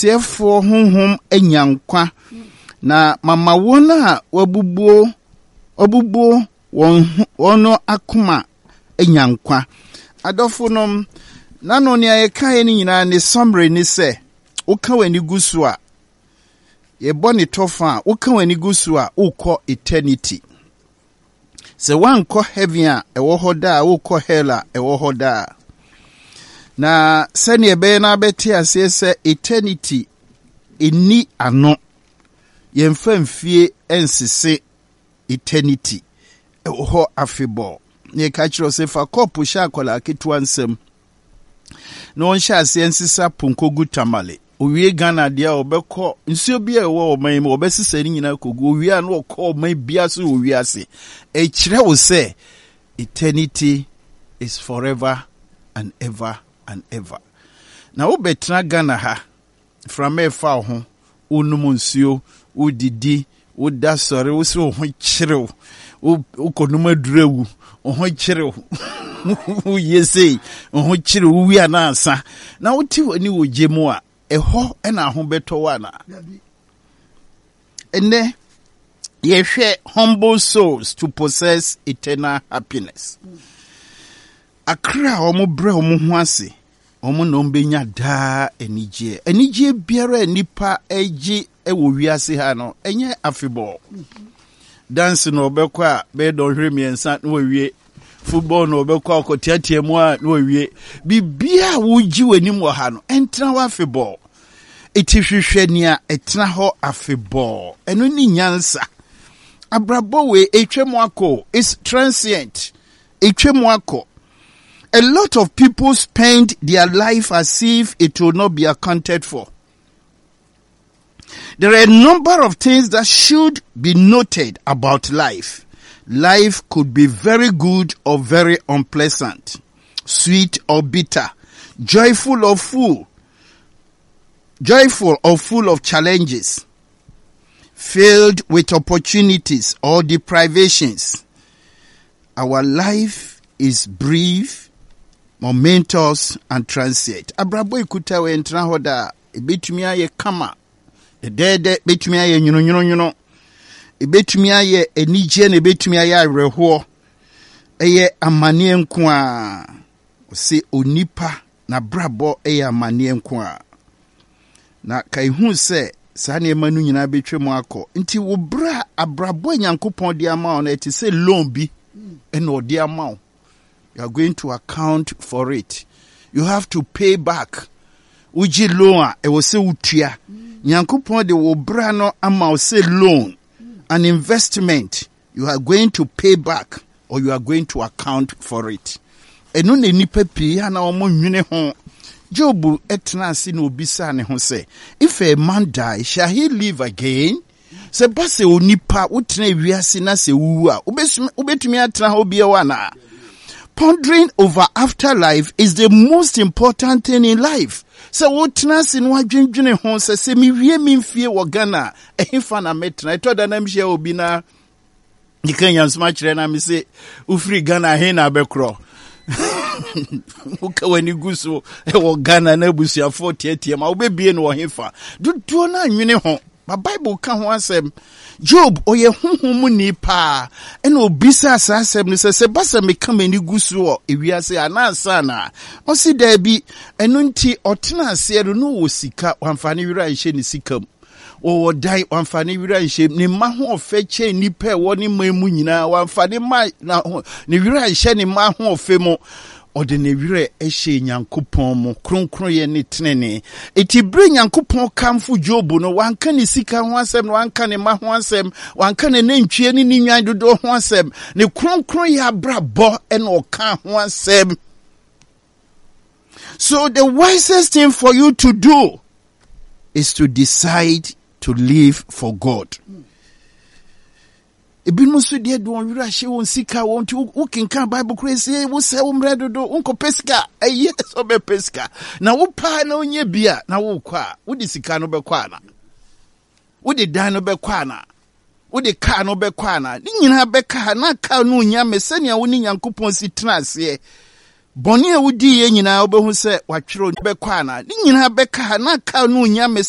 tiefoɔ honhom enyankwa na mama wona wabubuo wono akoma enyankwa adɔfonom nano ne ayekae ni nyina ne summary ni se woka wani gusu a ye boni tofa a woka wani gusu a ukɔ eternity se wankɔ heaven a ɛwɔ hɔ da wokɔ hell a ɛwɔ hɔ da na sɛne ɛbɛyɛ na bɛte ase sɛ eternity eni ano yɛmfa mfie ensese eternity ɛwɔ hɔ afebɔ ne ka kyerɛ sɛ fa kɔpo hya akɔla ketewa nsɛm na ɔnhyɛ ase nsesa ponkogu tamale owie Ghana dia obɛkɔ nsuo bi a ɛwɔ ɔman mu obɛsesa ni nyina kogu owie a na ɔkɔ ɔman bia so owie ase ɛkyerɛ wo sɛ eternity is forever and ever and ever. Na wo betra Ghana ha from efa ho onum nsuo udidi woda sɔre wo se ho kyerɛw wo konum adurewu ho kyerɛw wo yesei ho kyerɛw wo wia na ansa na wo ti wani wo gyemu a ɛhɔ ɛna ho beto wana ene yehwɛ humble souls to possess eternal happiness. Akra omo bre omo ho ase omo no mbenya daa enigye biara nipa egi ewo wiase ha no enye afebɔ dance no obekɔ a be don hwere miensa no wie football no obekɔ akotiatia mu a no wie bibia wogi wanim wɔ ha no entra wa afebɔ etihwehwɛ nia etna hɔ afebɔ eno ni nyansa abrabɔ we etwemu akɔ is transient etwemu akɔ. A lot of people spend their life as if it will not be accounted for. There are a number of things that should be noted about life. Life could be very good or very unpleasant, sweet or bitter, joyful or full of challenges, filled with opportunities or deprivations. Our life is brief, momentous and transient. Abrabo ikuta we entra hoda ebetumi aye kama edede betumi aye nyuno ebetumi aye enije na ebetumi aye areho eye amane nko a se onipa na brabo eye amane nko a na kai hu se saa ne manu nyina betwemu akọ nti wo bra abrabo nyankopon de ama na eti se loan bi ena odi ama. You are going to account for it. You have to pay back. Uji loan, e will say utia. Nyankopon de wo bra no ama say loan, an investment. You are going to pay back or you are going to account for it. Eno ne nipa pi na omo nwene ho. Job etna si no bisa ne ho say, if a man die, shall he live again? Se base onipa utena wiase na se wu a, ubetumi atena ho bia wana. Pondering over afterlife is the most important thing in life. So what nas in what dwendwene ho se mi wie mi mfie wo Ghana ehfa na metra to da na mhia obi na nikanya nsma kire na mi se ufri Ghana he na bekro uka wani guso wo Ghana na busuafo tietie ma obebie no hefa duduo na nwene ho ba Bible ka ho asem Job oye honhom ni pa ena obisa asasem ni se basa me kama ni gusu o ewiase anansa na o si da bi enu nti otena ase no wo sika wamfane wira nhye ni sikam o dai wamfane wira nhye ni ma ho ofe che ni pa wo ni mamu nyina wamfane ma na ni wira nhye ni ma ho ofe mo ode ne wire ehye nyankopon mu kronkron ye ne tenene eti bre nyankopon kamfo Job no wanka ne sika ho asem no wanka ne ma ho asem wanka ne ntwie ne nwan dodo ho asem ne kronkron ya brabo ena oka ho asem. So the wisest thing for you to do is to decide to live for God. Ebi musu de do on wira hye won sika won ti wo kinkan Bible crazy wo se wo mredo do unko pesika so be pesika na wo pa na onye bia na wo kwa wo di sika no be kwa na wo di dan no be kwa na wo di car no be kwa na ni nyina be ka na ka no nya mesania wo ni Nyankopon si tenase boni a wo di ye nyina wo be hu se watwero be kwa na ni nyina be ka na ka no nya